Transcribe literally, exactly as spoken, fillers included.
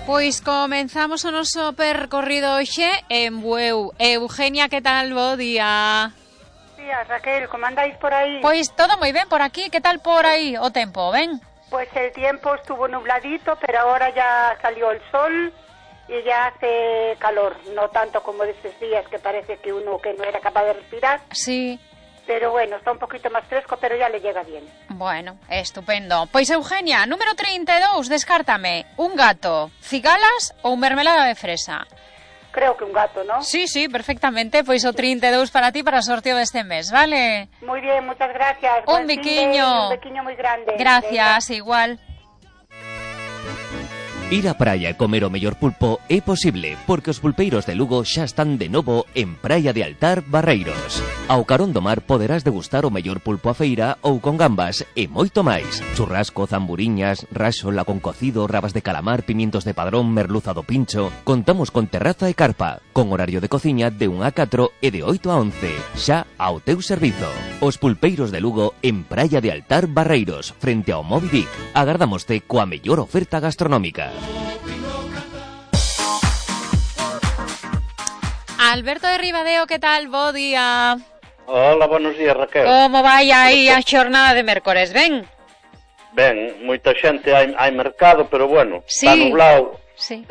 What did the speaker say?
Pois comenzamos o noso percorrido hoxe en Bueu. Eugenia, que tal, bo día? Días, Raquel, como andáis por aí? Pois todo moi ben por aquí, que tal por aí o tempo, ben? Pues el tiempo estuvo nubladito, pero ahora ya salió el sol y ya hace calor, no tanto como de estos días que parece que uno que no era capaz de respirar. Sí. Pero bueno, está un poquito más fresco, pero ya le llega bien. Bueno, estupendo. Pois Eugenia, número trinta e dous, descártame, un gato, cigalas ou mermelada de fresa? Creo que un gato, ¿no? Sí, sí, perfectamente. Pois o trinta e dous para ti para o sorteo deste mes, vale? Muy bien, muchas gracias. Un Buen biquiño. fin de, un biquiño muy grande. Gracias, venga. Igual. Ir á praia e comer o mellor pulpo é posible, porque os pulpeiros de Lugo xa están de novo en Praia de Altar, Barreiros. Ao carón do mar poderás degustar o mellor pulpo a feira ou con gambas e moito máis. Churrasco, zamburiñas, raxola con cocido, rabas de calamar, pimientos de padrón, merluza do pincho. Contamos con terraza e carpa, con horario de cociña de un a catro e de oito a once, xa ao teu servizo. Os pulpeiros de Lugo en Praia de Altar, Barreiros, frente ao Moby Dick. Agardámoste coa mellor oferta gastronómica. Alberto de Ribadeo, que tal? Bo día. Hola, buenos días, Raquel. Como vai aí a xornada de mércores, ben? Ben, moita xente hai, hai mercado, pero bueno, sí. Está nublado. Sí.